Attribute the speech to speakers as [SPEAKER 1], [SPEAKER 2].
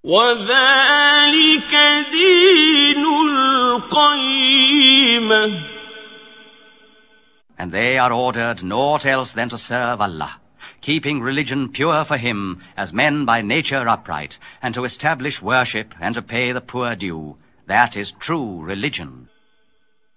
[SPEAKER 1] وَذَلِكَ دِينُ الْقَيِّمَةِ.
[SPEAKER 2] And they are ordered naught else than to serve Allah, keeping religion pure for him as men by nature upright, and to establish worship and to pay the poor due. That is true religion.